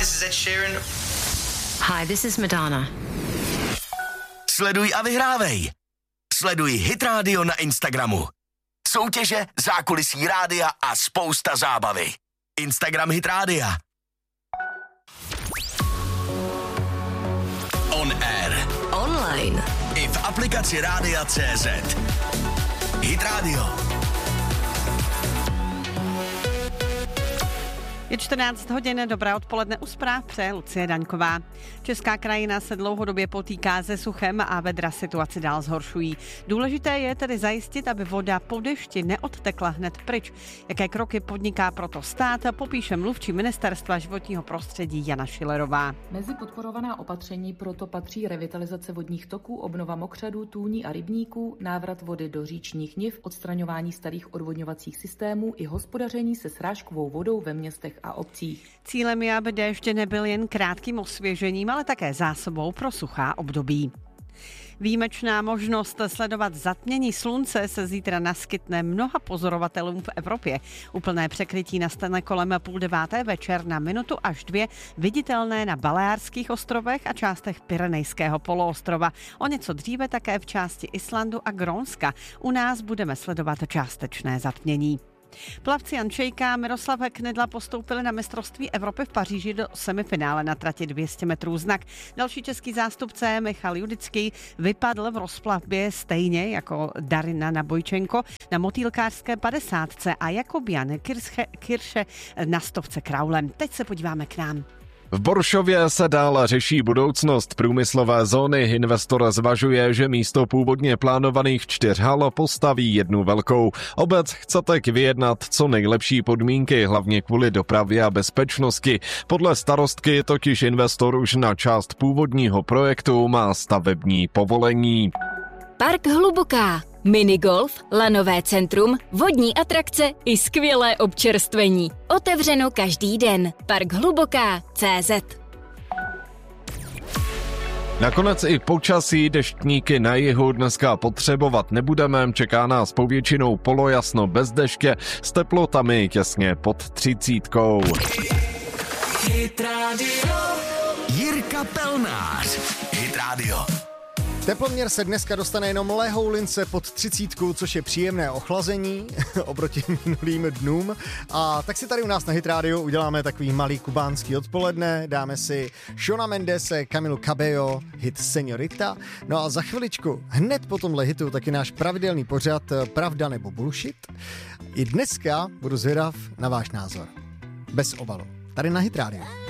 this is Ed Sheeran. Hi, this is Madonna. Sleduj a vyhrávej. Sleduj Hit Radio na Instagramu. Soutěže, zákulisí rádia a spousta zábavy. Instagram Hit Rádia. On air. Online. I v aplikaci Rádia.cz. Hit Radio. Je 14 hodin, dobré odpoledne, u zpráv přeje Lucie Daňková. Česká krajina se dlouhodobě potýká se suchem a vedra situaci dál zhoršují. Důležité je tedy zajistit, aby voda po dešti neodtekla hned pryč. Jaké kroky podniká proto stát, popíše mluvčí ministerstva životního prostředí Jana Šilerová. Mezi podporovaná opatření proto patří revitalizace vodních toků, obnova mokřadů, tůní a rybníků, návrat vody do říčních niv, odstraňování starých odvodňovacích systémů i hospodaření se srážkovou vodou ve městech a obcích. Cílem je, aby déšť nebyl jen krátkým osvěžením, ale také zásobou pro suchá období. Výjimečná možnost sledovat zatmění slunce se zítra naskytne mnoha pozorovatelům v Evropě. Úplné překrytí nastane kolem 8:30 večer na minutu až 2, viditelné na Baleárských ostrovech a částech Pyrenejského poloostrova. O něco dříve také v části Islandu a Grónska. U nás budeme sledovat částečné zatmění. Plavci Jan Čejka a Miroslav Knedla postoupili na mistrovství Evropy v Paříži do semifinále na trati 200 metrů znak. Další český zástupce Michal Judický vypadl v rozplavbě stejně jako Darina Nabojčenko na motýlkářské 50 a Jakubian Kirše na 100 kraulem. Teď se podíváme k nám. V Boršově se dále řeší budoucnost průmyslové zóny. Investor zvažuje, že místo původně plánovaných 4 hal postaví jednu velkou. Obec chce tak vyjednat co nejlepší podmínky, hlavně kvůli dopravě a bezpečnosti. Podle starostky totiž investor už na část původního projektu má stavební povolení. Park Hluboká. Minigolf, lanové centrum, vodní atrakce i skvělé občerstvení. Otevřeno každý den. Park Hluboká.cz. Nakonec i počasí, deštníky na jihu dneska potřebovat nebudeme. Čeká nás povětšinou polojasno bez deště s teplotami těsně pod 30. Hit Radio. Jirka Pelnář. Hit Radio. Teploměr se dneska dostane jenom lehou lince pod 30, což je příjemné ochlazení oproti minulým dnům. A tak si tady u nás na Hit Radio uděláme takový malý kubánský odpoledne. Dáme si Shona Mendese, Camilo Cabello, hit Señorita. No a za chviličku, hned po tomhle hitu, taky náš pravidelný pořad Pravda nebo bullshit. I dneska budu zvědav na váš názor. Bez obalu. Tady na Hit Radio.